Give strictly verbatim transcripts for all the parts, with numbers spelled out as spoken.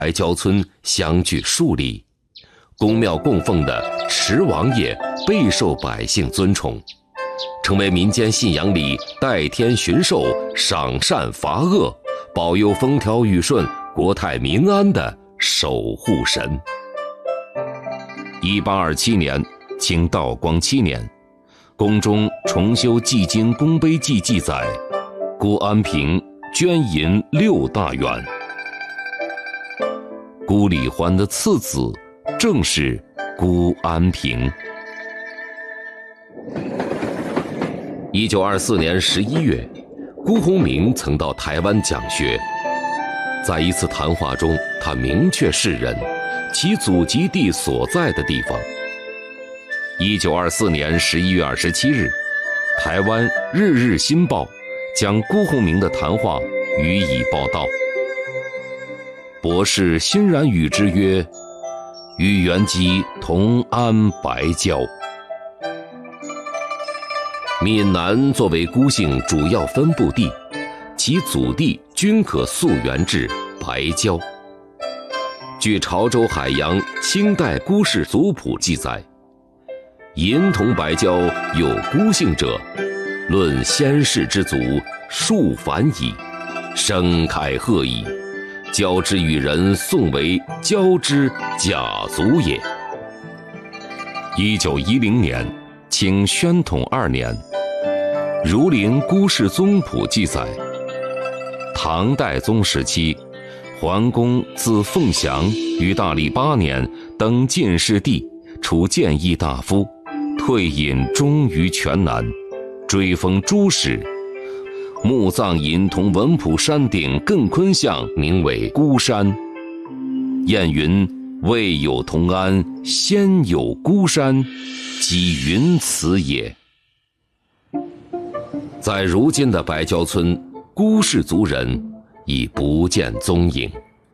白蕉村相距数里，宫庙供奉的池王爷备受百姓尊崇，成为民间信仰里代天巡狩、赏善罚恶、保佑风调雨顺、国泰民安的守护神。一八二七年，清道光七年，宫中重修《祭经功碑记》记载，辜安平捐银六大元。辜礼欢的次子正是辜安平。一九二四年十一月，辜鸿铭曾到台湾讲学，在一次谈话中，他明确示人其祖籍地所在的地方。一九二四年十一月二十七日，台湾《日日新报》将辜鸿铭的谈话予以报道。博士欣然与之曰：“与原籍同安白蕉。”闽南作为辜姓主要分布地，其祖地均可溯源至白蕉。据潮州海洋清代辜氏族谱记载，银同白蕉有辜姓者，论先世之祖，数繁矣，声凯赫矣。交之与人，宋为交之甲族也。一九一零年，清宣统二年，儒林辜氏宗谱记载，唐代宗时期，桓公字凤翔，于大历八年登进士第，除谏议大夫，退隐终于泉南，追封诸史。墓葬银同文谱山顶亘坤像，名为辜山。谚云：“未有同安，先有辜山，即云此也。”在如今的白蕉村，辜氏族人已不见踪影。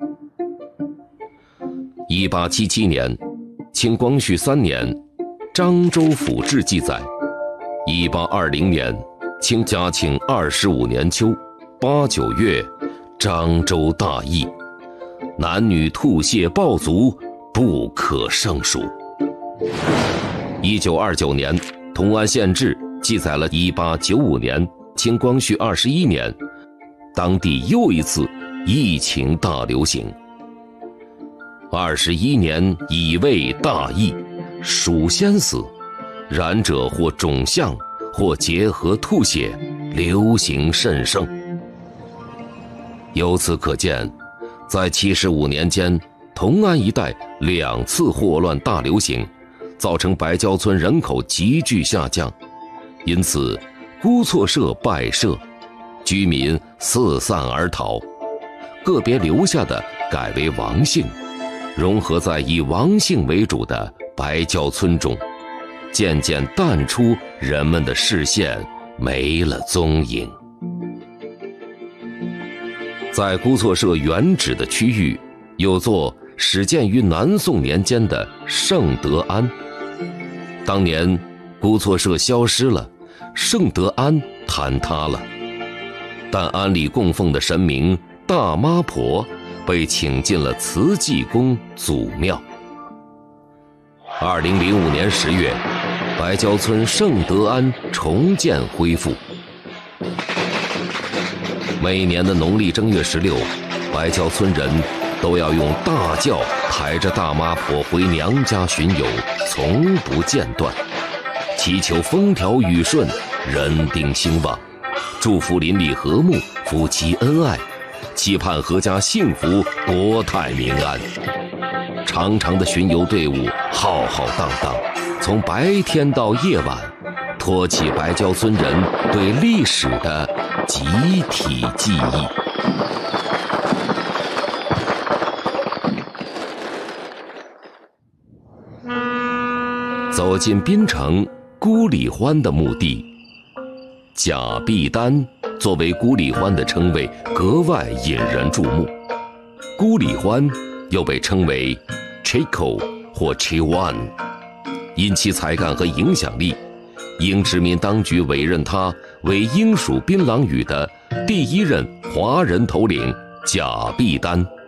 一八七七年，清光绪三年，漳州府志记载，一八二零年。清嘉庆二十五年秋八九月，漳州大疫，男女吐泻暴卒，不可胜数。一九二九年，同安县志记载了一八九五年清光绪二十一年，当地又一次疫情大流行。二十一年乙未大疫，鼠先死，染者或肿象，或结核吐血，流行甚盛。由此可见，在七十五年间，同安一带两次霍乱大流行，造成白蕉村人口急剧下降，因此辜错社败社，居民四散而逃，个别留下的改为王姓，融合在以王姓为主的白蕉村中，渐渐淡出人们的视线，没了踪影。在辜错社原址的区域，有座始建于南宋年间的圣德庵。当年辜错社消失了，圣德庵坍塌了，但庵里供奉的神明大妈婆被请进了慈济宫祖庙。二零零五年十月，白蕉村圣德庵重建恢复。每年的农历正月十六，白蕉村人都要用大轿抬着大妈婆回娘家巡游，从不间断，祈求风调雨顺，人丁兴旺，祝福邻里和睦，夫妻恩爱，期盼阖家幸福，国泰民安。长长的巡游队伍浩浩荡荡，从白天到夜晚，托起白蕉村人对历史的集体记忆。走进槟城辜礼欢的墓地，甲必丹作为辜礼欢的称谓格外引人注目。辜礼欢又被称为 Chico 或 Chiwan， 因其才干和影响力，英殖民当局委任他为英属槟榔屿的第一任华人头领甲必丹。